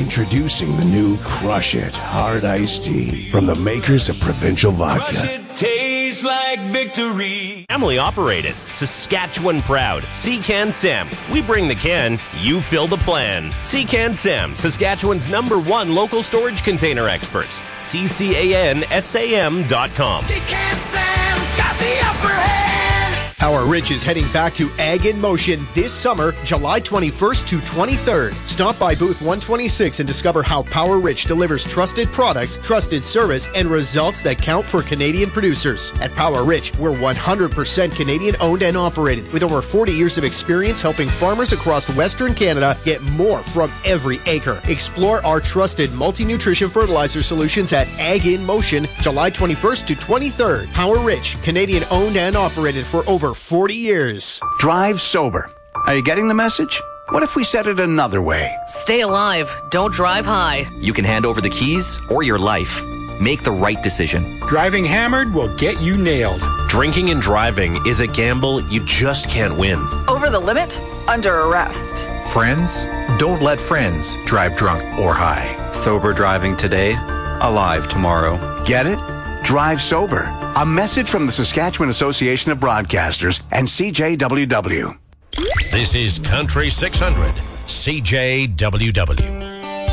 Introducing the new Crush It Hard Iced Tea from the makers of Provincial Vodka. Crush it, tastes like victory. Family operated, Saskatchewan proud. Sea-Can Sam. We bring the can, you fill the plan. Sea-Can Sam, Saskatchewan's #1 local storage container experts. CCANSAM.com. Sea-Can Sam's got the upper hand. Power Rich is heading back to Ag in Motion this summer, July 21st to 23rd. Stop by booth 126 and discover how Power Rich delivers trusted products, trusted service, and results that count for Canadian producers. At Power Rich, we're 100% Canadian owned and operated, with over 40 years of experience helping farmers across Western Canada get more from every acre. Explore our trusted multi-nutrition fertilizer solutions at Ag in Motion, July 21st to 23rd. Power Rich, Canadian owned and operated for over 40 years. Drive sober. Are you getting the message? What if we said it another way? Stay alive. Don't drive high. You can hand over the keys or your life. Make the right decision. Driving hammered will get you nailed. Drinking and driving is a gamble you just can't win. Over the limit? Under arrest. Friends? Don't let friends drive drunk or high. Sober driving today, alive tomorrow. Get it? Drive sober. A message from the Saskatchewan Association of Broadcasters and CJWW. This is Country 600, CJWW.